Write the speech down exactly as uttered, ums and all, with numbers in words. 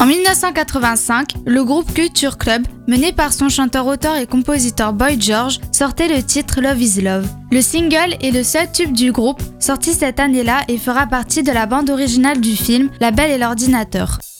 En dix-neuf cent quatre-vingt-cinq, le groupe Culture Club, mené par son chanteur-auteur et compositeur Boy George, sortait le titre Love is Love. Le single est le seul tube du groupe, sorti cette année-là et fera partie de la bande originale du film La Belle et l'Ordinateur.